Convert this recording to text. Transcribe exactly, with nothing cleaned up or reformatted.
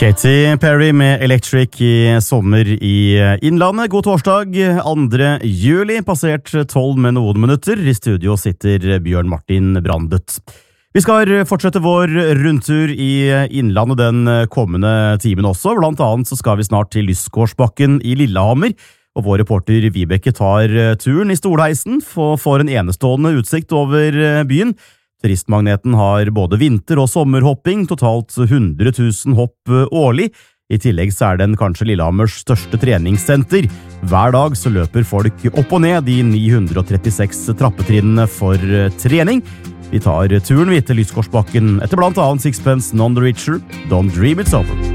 Katy Perry med Electric i sommer i Innlandet. God torsdag, andre juli, passert tolv med noen minutter. I studio sitter Bjørn Martin Brandet. Vi skal fortsette vår rundtur i Innlandet den kommende timen også. Blant annet så skal vi snart til Lysgårdsbakken i Lillehammer, og vår reporter Vibeke tar turen i stolheisen for, for en enestående utsikt over byen. Turistmagneten har både vinter- og sommerhopping, totalt hundre tusen hopp årlig. I tillegg så er den kanskje Lillehammers største treningssenter. Hver dag så løper folk opp og ned de ni hundre trettiseks trappetrinnene for trening. Vi tar turen vidt til Lysgårdsbakken etter blant annet Sixpence None the Richer, Don't Dream It's Over.